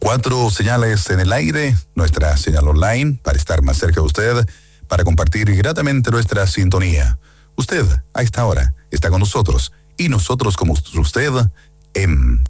4 señales en el aire, nuestra señal online para estar más cerca de usted, para compartir gratamente nuestra sintonía. Usted, a esta hora, está con nosotros y nosotros como usted en